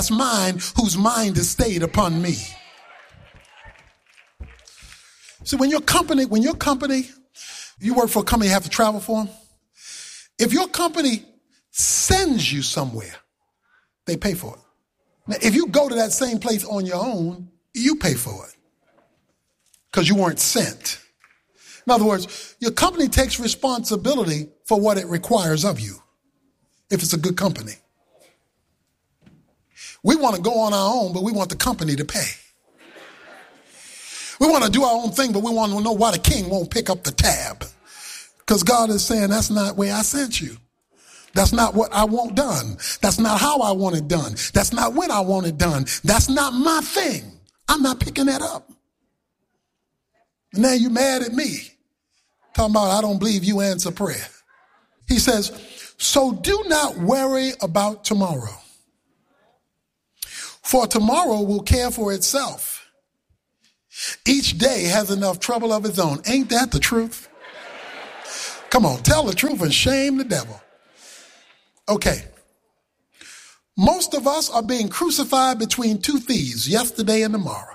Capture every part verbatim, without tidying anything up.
mine whose mind is stayed upon me. See, when your company, when your company, you work for a company you have to travel for them, if your company sends you somewhere, they pay for it. Now, if you go to that same place on your own, you pay for it because you weren't sent. In other words, your company takes responsibility for what it requires of you if it's a good company. We want to go on our own, but we want the company to pay. We want to do our own thing, but we want to know why the king won't pick up the tab. Because God is saying, that's not where I sent you. That's not what I want done. That's not how I want it done. That's not when I want it done. That's not my thing. I'm not picking that up. And now you're mad at me. Talking about, I don't believe you answer prayer. He says, so do not worry about tomorrow. For tomorrow will care for itself. Each day has enough trouble of its own. Ain't that the truth? Come on, tell the truth and shame the devil. Okay. Most of us are being crucified between two thieves, yesterday and tomorrow.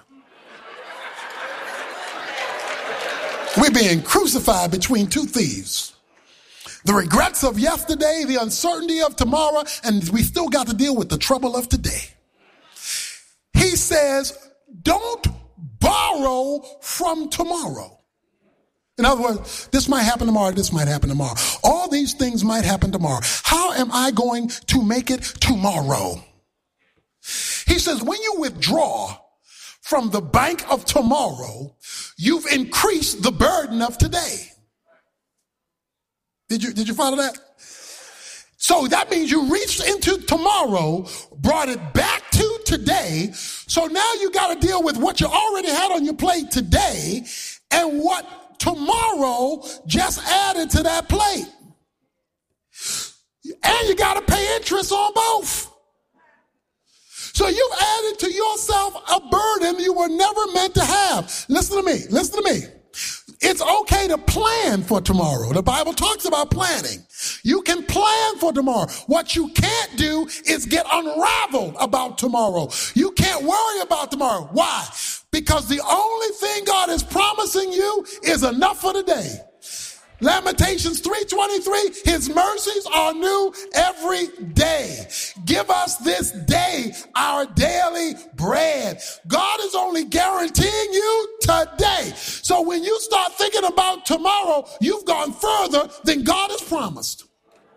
We're being crucified between two thieves. The regrets of yesterday, the uncertainty of tomorrow, and we still got to deal with the trouble of today. He says, don't borrow from tomorrow. In other words, this might happen tomorrow, this might happen tomorrow. All these things might happen tomorrow. How am I going to make it tomorrow? He says, when you withdraw from the bank of tomorrow, you've increased the burden of today. Did you, did you follow that? So that means you reached into tomorrow, brought it back to today. So now you got to deal with what you already had on your plate today and what tomorrow just added to that plate. And you got to pay interest on both. So you've added to yourself a burden you were never meant to have. Listen to me. Listen to me. It's okay to plan for tomorrow. The Bible talks about planning. You can plan for tomorrow. What you can't do is get unraveled about tomorrow. You can't worry about tomorrow. Why? Because the only thing God is promising you is enough for today. Lamentations three twenty-three, his mercies are new every day. Give us this day our daily bread. God is only guaranteeing you today. So when you start thinking about tomorrow, you've gone further than God has promised.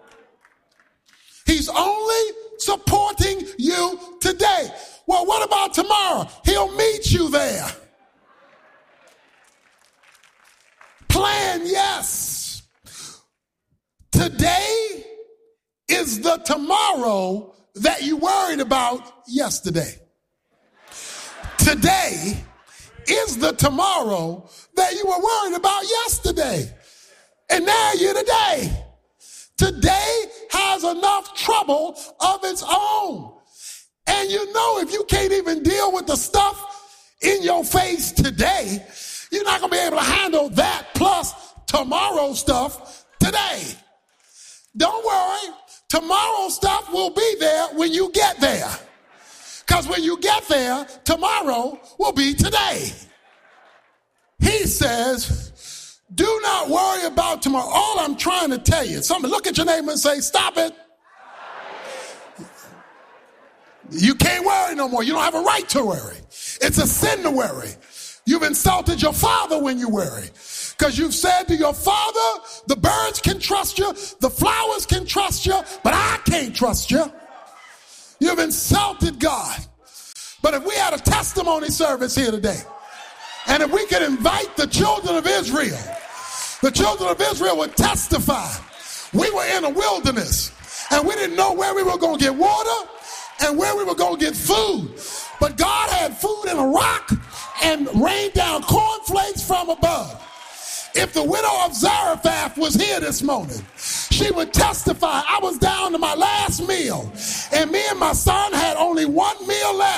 He's only supporting you today. Well, what about tomorrow? He'll meet you there. Plan, yes. Today is the tomorrow that you worried about yesterday. Today is the tomorrow that you were worried about yesterday. And now you're today. Today has enough trouble of its own. And you know, if you can't even deal with the stuff in your face today, you're not going to be able to handle that plus tomorrow stuff today. Don't worry. Tomorrow stuff will be there when you get there. Because when you get there, tomorrow will be today. He says, do not worry about tomorrow. All I'm trying to tell you, somebody look at your neighbor and say, stop it. You can't worry no more. You don't have a right to worry. It's a sin to worry. You've insulted your father when you worry. Because you've said to your father, the birds can trust you, the flowers can trust you, but I can't trust you. You've insulted God. But if we had a testimony service here today, and if we could invite the children of Israel, the children of Israel would testify. We were in a wilderness, and we didn't know where we were going to get water and where we were going to get food. But God had food in a rock and rained down cornflakes from above. If the widow of Zarephath was here this morning, she would testify, I was down to my last meal, and me and my son had only one meal left.